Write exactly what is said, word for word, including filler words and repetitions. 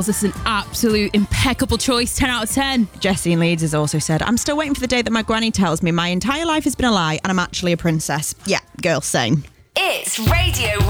girls, this is an absolute impeccable choice. ten out of ten. Jessie in Leeds has also said, I'm still waiting for the day that my granny tells me my entire life has been a lie and I'm actually a princess. Yeah, girl, same. It's Radio